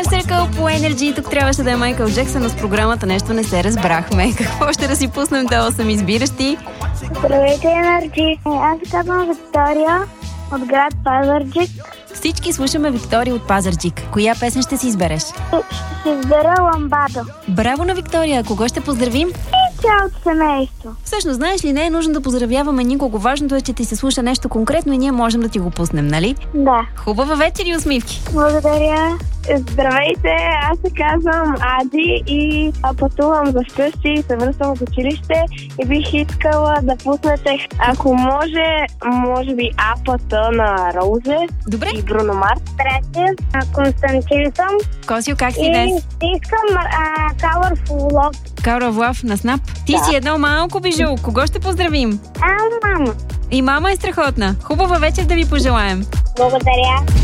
Circle по Energy. Тук трябваше да е Майкъл Джексън, но с програмата нещо не се разбрахме. Какво ще да си пуснем до 8 избиращи? Здравейте, Energy. Аз се казвам Виктория от град Пазарджик. Всички слушаме Виктория от Пазарджик. Коя песен ще си избереш? Ще избера Ламбадо. Браво на Виктория! Кого ще поздравим? И цялото семейство. Всъщност, знаеш ли, не е нужно да поздравяваме никого. Важното е, че ти се слуша нещо конкретно и ние можем да ти го пуснем, нали? Да. Хубава вечер и усмивки! Благодаря. Здравейте, аз се казвам Ади и пътувам за вкъщи и се връщам от училище и бих искала да пуснете, ако може би апата на Роузе. Добре. И Бруно Марс. Здравейте, Константин съм. Косио, как си И днес? искам Colorful Love. Кара Влав на Снап. Ти си едно малко бижу. Кого ще поздравим? Мама. И мама е страхотна. Хубава вечер да ви пожелаем. Благодаря.